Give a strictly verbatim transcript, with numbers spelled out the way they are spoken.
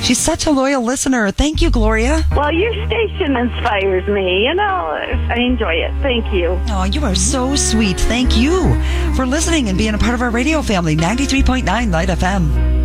She's such a loyal listener. Thank you, Gloria. Well, your station inspires me. You know, I enjoy it. Thank you. Oh, you are so sweet. Thank you for listening and being a part of our radio family. ninety-three point nine Light F M.